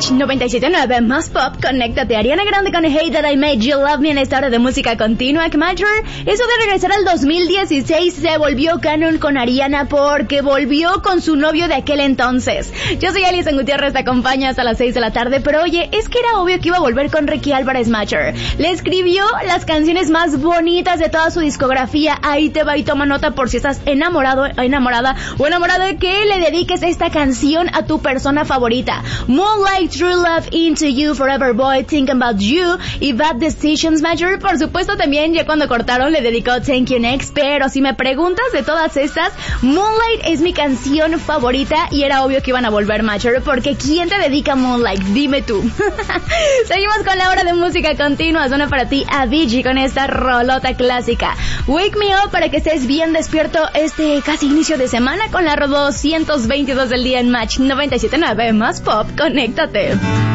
Match 97.9 más pop, conéctate. Ariana Grande con Hey That I Made You Love Me en esta hora de música continua. Major, eso de regresar al 2016 se volvió canon con Ariana porque volvió con su novio de aquel entonces. Yo soy Alison Gutiérrez, te acompaño hasta las 6 de la tarde, pero oye, es que era obvio que iba a volver con Ricky Álvarez. Major le escribió las canciones más bonitas de toda su discografía. Ahí te va y toma nota por si estás enamorado, enamorada o enamorado, de que le dediques esta canción a tu persona favorita. Moonlight, True Love, Into You, Forever Boy, Think About You y Bad Decisions. Major, por supuesto, también ya cuando cortaron le dedicó Thank You Next, pero si me preguntas de todas estas, Moonlight es mi canción favorita y era obvio que iban a volver. Major, porque ¿quién te dedica Moonlight? Dime tú. Seguimos con la hora de música continua. Suena para ti Avicii con esta rolota clásica Wake Me Up, para que estés bien despierto este casi inicio de semana con la 222 del día en Match 97.9 más pop. Conéctate.